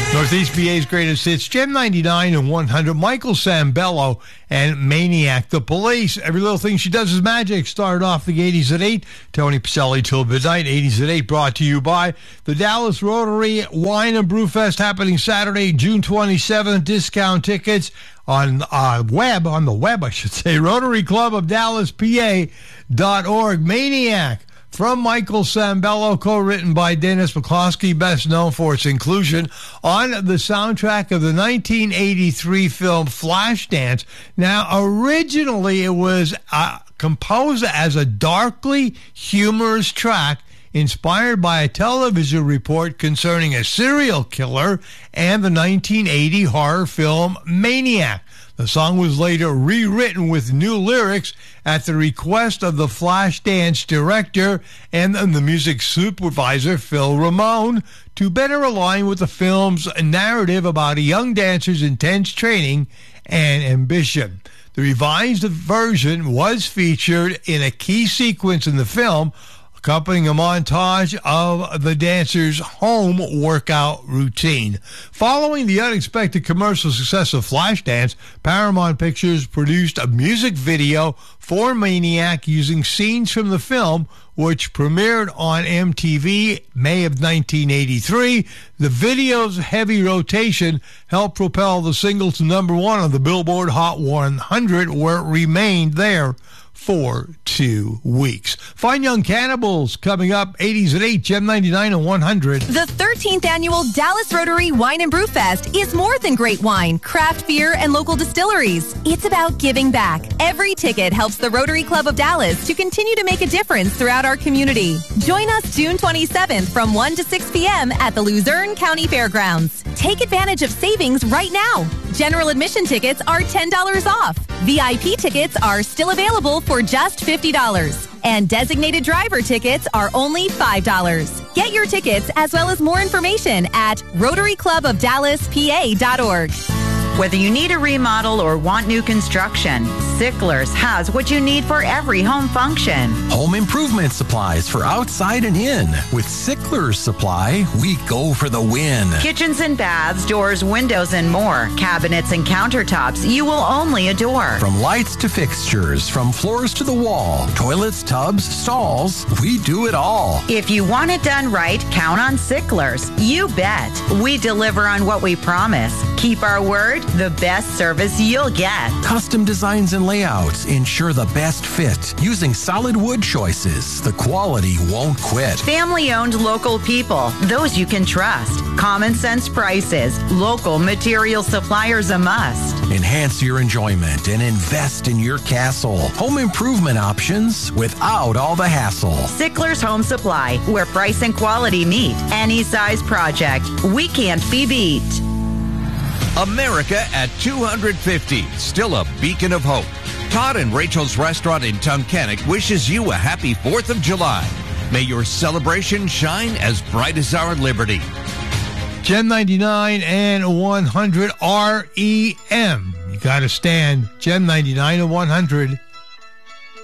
Northeast PA's greatest hits, Gem 99 and 100, Michael Sambello and Maniac. The Police, Every Little Thing She Does Is Magic, started off the 80s at 8. Tony Pacelli till midnight, 80s at 8, brought to you by the Dallas Rotary Wine and Brew Fest, happening Saturday, June 27th. Discount tickets on the web, RotaryClubOfDallasPA.org. Maniac, from Michael Sambello, co-written by Dennis McCloskey, best known for its inclusion on the soundtrack of the 1983 film Flashdance. Now, originally it was composed as a darkly humorous track inspired by a television report concerning a serial killer and the 1980 horror film Maniac. The song was later rewritten with new lyrics at the request of the Flashdance director and the music supervisor, Phil Ramone, to better align with the film's narrative about a young dancer's intense training and ambition. The revised version was featured in a key sequence in the film, accompanying a montage of the dancer's home workout routine. Following the unexpected commercial success of Flashdance, Paramount Pictures produced a music video for Maniac using scenes from the film, which premiered on MTV May of 1983. The video's heavy rotation helped propel the single to number one on the Billboard Hot 100, where it remained there for 2 weeks. Fine Young Cannibals coming up, 80s at 8, Gem 99 and 100. The 13th annual Dallas Rotary Wine and Brew Fest is more than great wine, craft beer, and local distilleries. It's about giving back. Every ticket helps the Rotary Club of Dallas to continue to make a difference throughout our community. Join us June 27th from 1 to 6 p.m. at the Luzerne County Fairgrounds. Take advantage of savings right now. General admission tickets are $10 off. VIP tickets are still available for just $50. And designated driver tickets are only $5. Get your tickets as well as more information at RotaryClubOfDallasPA.org. Whether you need a remodel or want new construction, Sickler's has what you need for every home function. Home improvement supplies for outside and in. With Sickler's Supply, we go for the win. Kitchens and baths, doors, windows, and more. Cabinets and countertops you will only adore. From lights to fixtures, from floors to the wall, toilets, tubs, stalls, we do it all. If you want it done right, count on Sickler's. You bet. We deliver on what we promise. Keep our word, the best service you'll get. Custom designs and layouts ensure the best fit. Using solid wood choices, the quality won't quit. Family-owned local people, those you can trust. Common sense prices, local material suppliers a must. Enhance your enjoyment and invest in your castle. Home improvement options without all the hassle. Sickler's Home Supply, where price and quality meet. Any size project, we can't be beat. America at 250, still a beacon of hope. Todd and Rachel's Restaurant in Tunkhannock wishes you a happy 4th of July. May your celebration shine as bright as our liberty. Gem 99 and 100 REM. You got to stand. Gem 99 and 100.